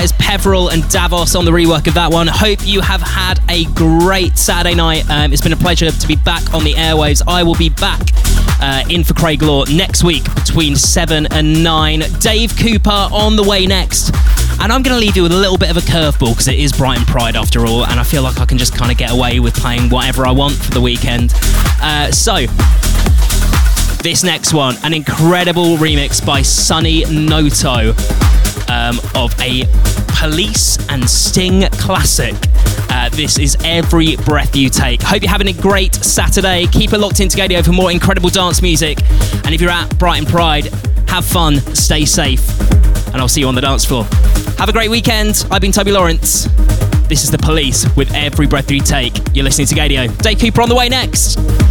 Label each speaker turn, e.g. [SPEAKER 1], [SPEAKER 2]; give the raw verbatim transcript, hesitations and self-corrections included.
[SPEAKER 1] There's Peveril and Davos on the rework of that one. Hope you have had a great Saturday night. Um, it's been a pleasure to be back on the airwaves. I will be back uh, in for Craig Law next week between seven and nine. Dave Cooper on the way next. And I'm going to leave you with a little bit of a curveball because it is Brighton Pride after all, and I feel like I can just kind of get away with playing whatever I want for the weekend. Uh, so, this next one, an incredible remix by Sonny Noto um, of a Police and Sting classic. Uh, this is Every Breath You Take. Hope you're having a great Saturday. Keep it locked into Gadio for more incredible dance music. And if you're at Brighton Pride, have fun, stay safe, and I'll see you on the dance floor. Have a great weekend. I've been Toby Lawrence. This is The Police with Every Breath You Take. You're listening to Gadio. Dave Cooper on the way next.